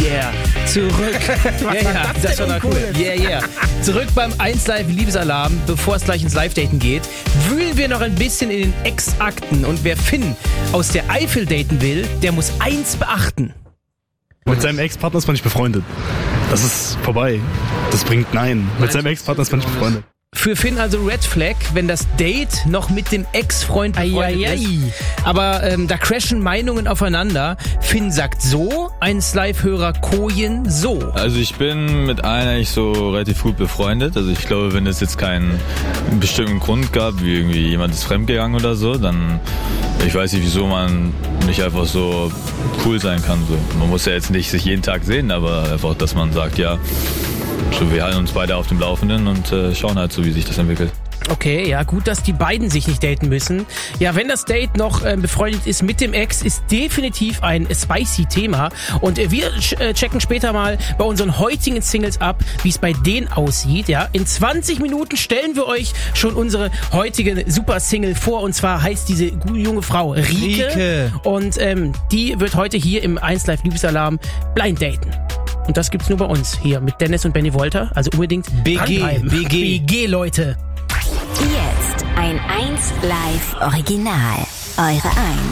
yeah. Zurück. Das war doch cool. Yeah. Zurück beim 1Live Liebesalarm, bevor es gleich ins Live-Daten geht, wühlen wir noch ein bisschen in den Ex-Akten. Und wer Finn aus der Eifel daten will, der muss eins beachten. Mit seinem Ex-Partner ist man nicht befreundet. Das ist vorbei. Das bringt Nein. Mit seinem Ex-Partner ist man nicht befreundet. Für Finn also Red Flag, wenn das Date noch mit dem Ex-Freund befreundet ist. Aber da crashen Meinungen aufeinander. Finn sagt so, 1Live-Hörer Kojen so. Also ich bin mit einer eigentlich so relativ gut befreundet. Also ich glaube, wenn es jetzt keinen bestimmten Grund gab, wie irgendwie jemand ist fremdgegangen oder so, dann ich weiß nicht, wieso man nicht einfach so cool sein kann. So. Man muss ja jetzt nicht sich jeden Tag sehen, aber einfach, dass man sagt, ja, so, wir halten uns beide auf dem Laufenden und schauen halt so, wie sich das entwickelt. Okay, ja, gut, dass die beiden sich nicht daten müssen. Ja, wenn das Date noch befreundet ist mit dem Ex, ist definitiv ein spicy Thema. Und wir checken später mal bei unseren heutigen Singles ab, wie es bei denen aussieht. Ja, in 20 Minuten stellen wir euch schon unsere heutige Super-Single vor. Und zwar heißt diese junge Frau Rike. Und die wird heute hier im 1Live Liebesalarm blind daten. Und das gibt's nur bei uns hier mit Dennis und Benny Wolter. Also unbedingt BG, Leute. Jetzt ein 1Live Original. Eure 1.